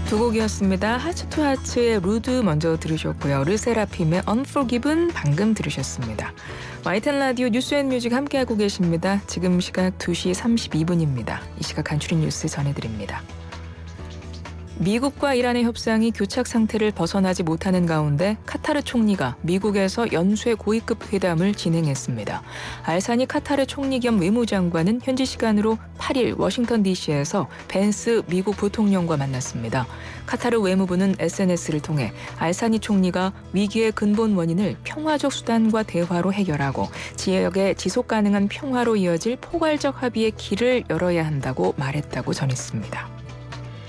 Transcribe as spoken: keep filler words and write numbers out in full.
두 곡이었습니다. 하츠 투 하츠의 루드 먼저 들으셨고요. 르세라핌의 Unforgiven 방금 들으셨습니다. 와이텐 라디오 뉴스앤뮤직 함께하고 계십니다. 지금 시각 두 시 삼십이 분입니다. 이 시각 간추린 뉴스 전해드립니다. 미국과 이란의 협상이 교착 상태를 벗어나지 못하는 가운데 카타르 총리가 미국에서 연쇄 고위급 회담을 진행했습니다. 알사니 카타르 총리 겸 외무장관은 현지 시간으로 팔 일 워싱턴 디씨에서 벤스 미국 부통령과 만났습니다. 카타르 외무부는 에스엔에스를 통해 알사니 총리가 위기의 근본 원인을 평화적 수단과 대화로 해결하고 지역의 지속 가능한 평화로 이어질 포괄적 합의의 길을 열어야 한다고 말했다고 전했습니다.